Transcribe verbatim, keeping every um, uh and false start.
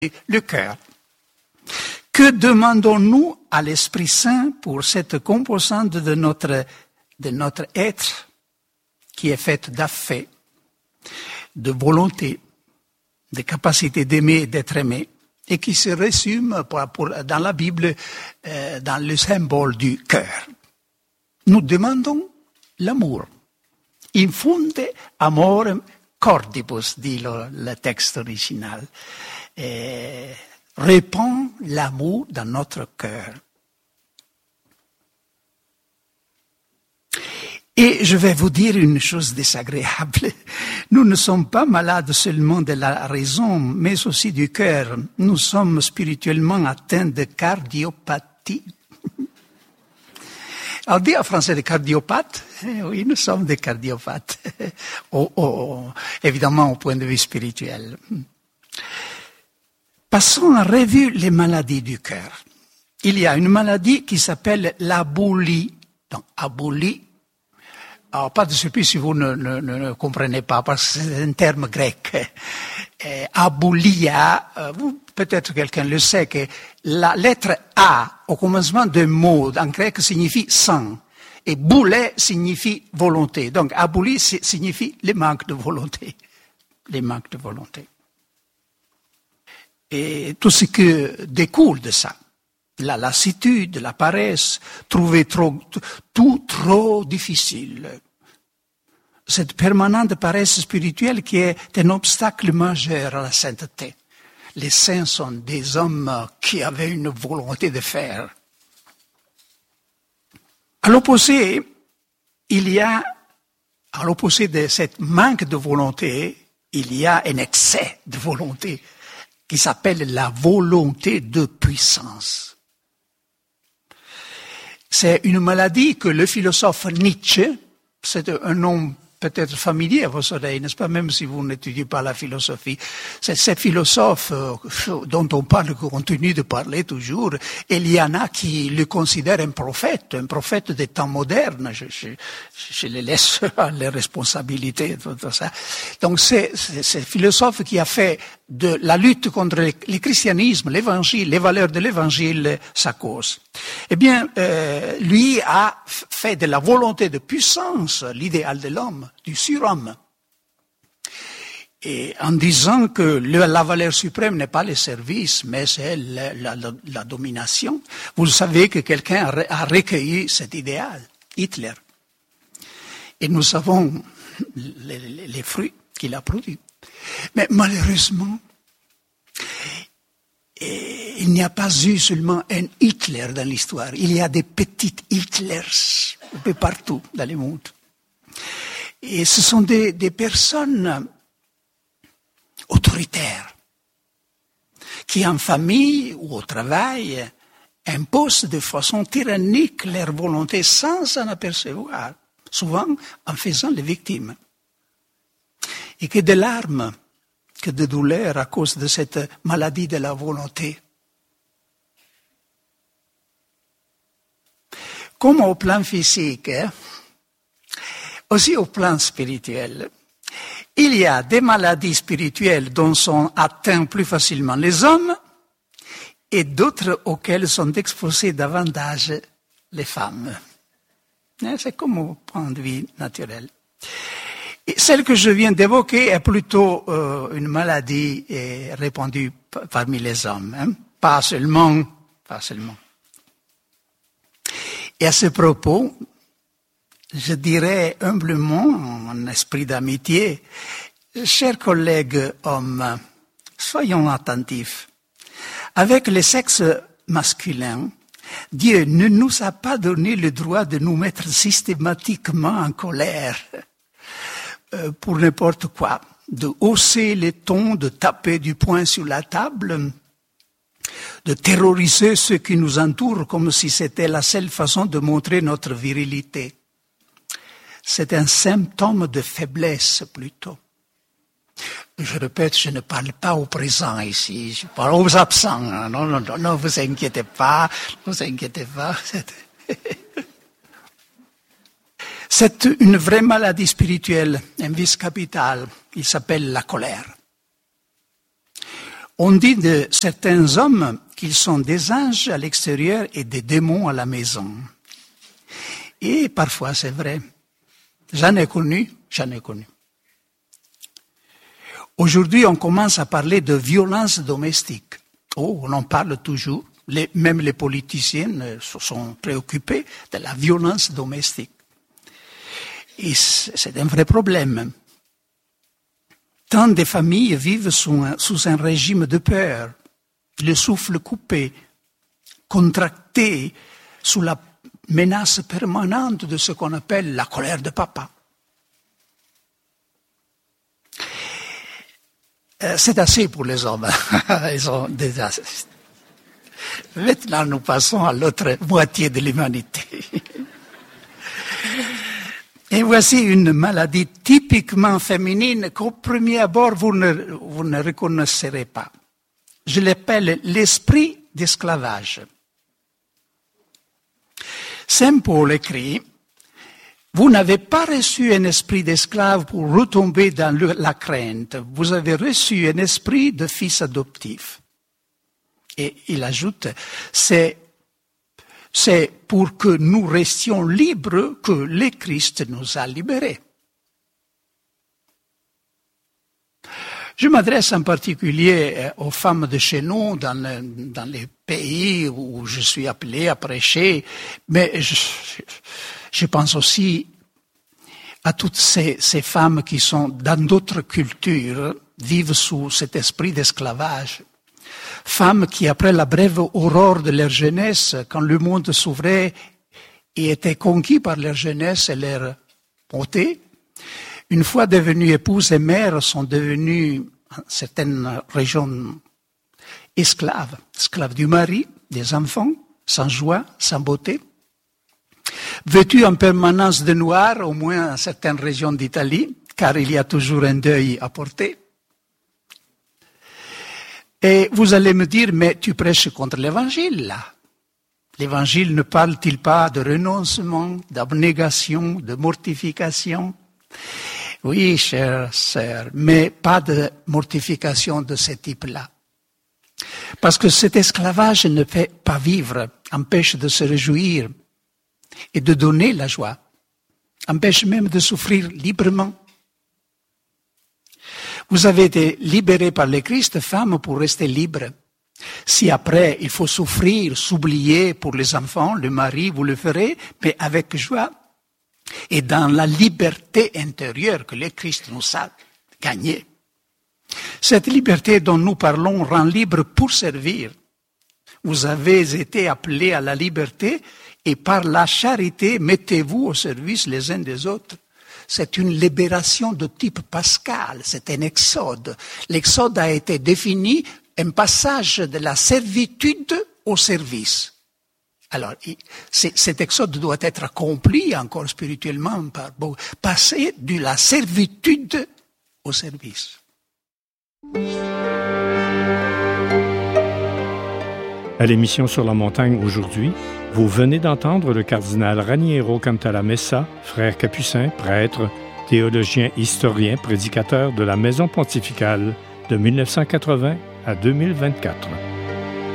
le cœur. Que demandons-nous à l'Esprit Saint pour cette composante de notre, de notre être qui est faite d'affect, de volonté, de capacité d'aimer et d'être aimé, et qui se résume pour, pour, dans la Bible euh, dans le symbole du cœur. Nous demandons l'amour. In funde amorem cordibus, dit le, le texte original. Et répand l'amour dans notre cœur. Et je vais vous dire une chose désagréable. Nous ne sommes pas malades seulement de la raison, mais aussi du cœur. Nous sommes spirituellement atteints de cardiopathie. On dit en français des cardiopathes. Eh oui, nous sommes des cardiopathes. oh, oh, évidemment, au point de vue spirituel. Passons en revue les maladies du cœur. Il y a une maladie qui s'appelle l'abolie. Donc, abolie. Alors, pas de surprise si vous ne, ne, ne comprenez pas, parce que c'est un terme grec. Eh, abolia, euh, peut-être quelqu'un le sait, que la lettre A au commencement d'un mot en grec signifie sang, et boulet signifie volonté. Donc, abolie signifie le manque de volonté. Les manques de volonté. Et tout ce qui découle de ça. La lassitude, la paresse, trouver trop, tout trop difficile. Cette permanente paresse spirituelle qui est un obstacle majeur à la sainteté. Les saints sont des hommes qui avaient une volonté de faire. À l'opposé, il y a, à l'opposé de cette manque de volonté, il y a un excès de volonté qui s'appelle la volonté de puissance. C'est une maladie que le philosophe Nietzsche, c'est un nom peut-être familier à vos oreilles, n'est-ce pas, même si vous n'étudiez pas la philosophie. C'est ce philosophe euh, dont on parle, qu'on continue de parler toujours, et il y en a qui le considèrent un prophète, un prophète des temps modernes. Je, je, je les laisse à les responsabilités de tout ça. Donc c'est ce philosophe qui a fait de la lutte contre le, le christianisme, l'évangile, les valeurs de l'évangile, sa cause. Eh bien, euh, lui a fait de la volonté de puissance l'idéal de l'homme, du surhomme. Et en disant que le, la valeur suprême n'est pas le service, mais c'est la, la, la, la domination. Vous savez que quelqu'un a, a recueilli cet idéal, Hitler. Et nous savons les, les, les fruits qu'il a produits. Mais malheureusement, et il n'y a pas eu seulement un Hitler dans l'histoire. Il y a des petites Hitlers un peu partout dans le monde. Et ce sont des, des personnes autoritaires qui, en famille ou au travail, imposent de façon tyrannique leur volonté sans s'en apercevoir, souvent en faisant les victimes. Et que de larmes, que de douleurs à cause de cette maladie de la volonté. Comme au plan physique, hein, aussi au plan spirituel, il y a des maladies spirituelles dont sont atteints plus facilement les hommes et d'autres auxquelles sont exposées davantage les femmes. C'est comme au point de vue naturel. Et celle que je viens d'évoquer est plutôt euh, une maladie euh, répandue p- parmi les hommes, hein? pas seulement, pas seulement. Et à ce propos, je dirais humblement, en esprit d'amitié, chers collègues hommes, soyons attentifs. Avec le sexe masculin, Dieu ne nous a pas donné le droit de nous mettre systématiquement en colère euh, pour n'importe quoi, de hausser les tons, de taper du poing sur la table, de terroriser ceux qui nous entourent comme si c'était la seule façon de montrer notre virilité. C'est un symptôme de faiblesse plutôt. Je répète, je ne parle pas au présent ici, je parle aux absents. Non, non, non, non, vous inquiétez pas, ne vous inquiétez pas. C'est une vraie maladie spirituelle, un vice capital. Il s'appelle la colère. On dit de certains hommes qu'ils sont des anges à l'extérieur et des démons à la maison. Et parfois, c'est vrai. J'en ai connu, j'en ai connu. Aujourd'hui, on commence à parler de violence domestique. Oh, on en parle toujours. Les, même les politiciens se sont préoccupés de la violence domestique. Et c'est un vrai problème. Tant de familles vivent sous un, sous un régime de peur, le souffle coupé, contracté, sous la menace permanente de ce qu'on appelle la colère de papa. C'est assez pour les hommes. Ils ont déjà... Maintenant, nous passons à l'autre moitié de l'humanité. Et voici une maladie typiquement féminine qu'au premier abord, vous ne, vous ne reconnaîtrez pas. Je l'appelle l'esprit d'esclavage. Saint Paul écrit, « Vous n'avez pas reçu un esprit d'esclave pour retomber dans le, la crainte. Vous avez reçu un esprit de fils adoptif. » Et il ajoute, c'est, c'est pour que nous restions libres que le Christ nous a libérés. Je m'adresse en particulier aux femmes de chez nous, dans, le, dans les pays où je suis appelé à prêcher, mais je, je pense aussi à toutes ces, ces femmes qui sont dans d'autres cultures, vivent sous cet esprit d'esclavage. Femmes qui, après la brève aurore de leur jeunesse, quand le monde s'ouvrait et était conquis par leur jeunesse et leur beauté, une fois devenues épouses et mères, sont devenues, en certaines régions, esclaves. Esclaves du mari, des enfants, sans joie, sans beauté. Vêtues en permanence de noir, au moins dans certaines régions d'Italie, car il y a toujours un deuil à porter. Et vous allez me dire, mais tu prêches contre l'Évangile, là. L'Évangile ne parle-t-il pas de renoncement, d'abnégation, de mortification? Oui, chère sœur, mais pas de mortification de ce type-là. Parce que cet esclavage ne fait pas vivre, empêche de se réjouir et de donner la joie, empêche même de souffrir librement. Vous avez été libérés par le Christ, femme, pour rester libre. Si après, il faut souffrir, s'oublier pour les enfants, le mari, vous le ferez, mais avec joie. Et dans la liberté intérieure que le Christ nous a gagnée. Cette liberté dont nous parlons rend libre pour servir. Vous avez été appelés à la liberté et par la charité, mettez-vous au service les uns des autres. C'est une libération de type pascal, c'est un exode. L'exode a été défini, un passage de la servitude au service. Alors, cet exode doit être accompli encore spirituellement par passer de la servitude au service. À l'émission Sur la montagne aujourd'hui, vous venez d'entendre le cardinal Raniero Cantalamessa, frère capucin, prêtre, théologien, historien, prédicateur de la Maison pontificale de mille neuf cent quatre-vingts à deux mille vingt-quatre.